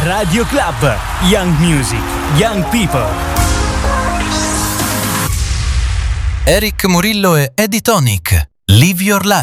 Radio Club. Young Music, Young People. Eric Murillo e Eddie Tonic. Live Your Life.